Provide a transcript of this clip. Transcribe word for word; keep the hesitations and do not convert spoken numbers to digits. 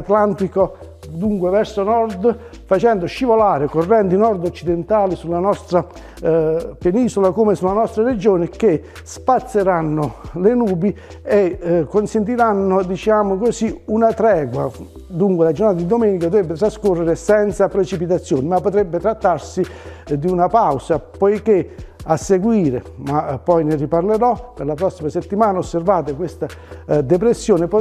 Atlantico, dunque verso nord, facendo scivolare correnti nord-occidentali sulla nostra eh, penisola come sulla nostra regione, che spazzeranno le nubi e eh, consentiranno, diciamo così, una tregua. Dunque la giornata di domenica dovrebbe trascorrere senza precipitazioni, ma potrebbe trattarsi eh, di una pausa, poiché a seguire, ma poi ne riparlerò, per la prossima settimana osservate questa eh, depressione